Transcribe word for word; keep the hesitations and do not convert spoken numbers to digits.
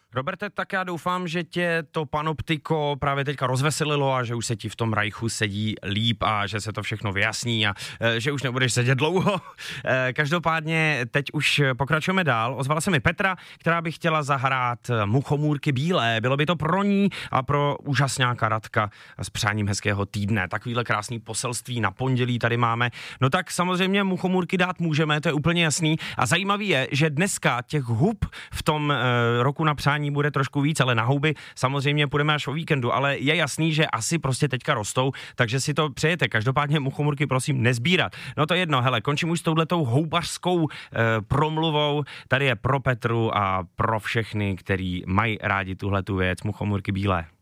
Roberte, tak já doufám, že tě to panoptiko právě teďka rozveselilo a že už se ti v tom Reichu sedí líp a že se to všechno vyjasní a e, že už nebudeš sedět dlouho. E, každopádně teď už pokračujeme dál. Ozvala se mi Petra, která by chtěla zahrát Muchomůrky bílé. Bylo by to pro ní a pro úžasňáka Radka s přáním hezkého týdne. Takovýhle krásný poselství na pondělí tady máme. No tak samozřejmě Muchomůrky dát můžeme, to je úplně jasný. A zajímavý je, že dneska těch hub v tom e, roku na přání bude trošku víc, ale na houby samozřejmě půjdeme až o víkendu, ale je jasný, že asi prostě teďka rostou, takže si to přejete. Každopádně Muchomůrky prosím nezbírat. No to jedno, hele, končím už s touhletou houbařskou e, promluvou. Tady je pro Petru a pro všechny, který mají rádi tuhletu věc, Muchomůrky bílé.